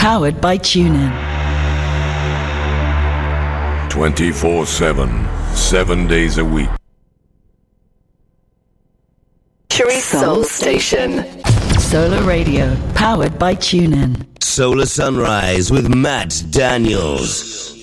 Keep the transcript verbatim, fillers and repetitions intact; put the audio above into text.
Powered by TuneIn. twenty-four seven, seven days a week. Soul Station. Solar Radio. Powered by TuneIn. Solar Sunrise with Matt Daniels.